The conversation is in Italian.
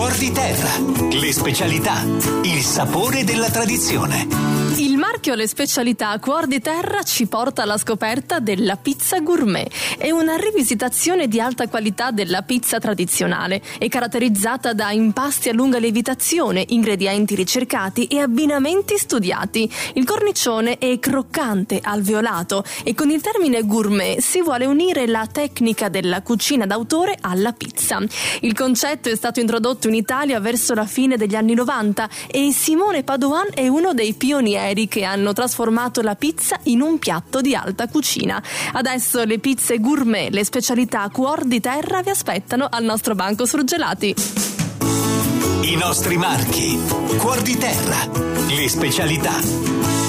Cuor di Terra, le specialità, il sapore della tradizione. Il marchio Le Specialità Cuor di Terra ci porta alla scoperta della pizza gourmet. È una rivisitazione di alta qualità della pizza tradizionale. È caratterizzata da impasti a lunga lievitazione, ingredienti ricercati e abbinamenti studiati. Il cornicione è croccante, alveolato e con il termine gourmet si vuole unire la tecnica della cucina d'autore alla pizza. Il concetto è stato introdotto in Italia verso la fine degli anni 90 e Simone Padoan è uno dei pionieri che hanno trasformato la pizza in un piatto di alta cucina. Adesso le pizze gourmet, le specialità Cuor di Terra vi aspettano al nostro banco surgelati. I nostri marchi, Cuor di Terra, le specialità.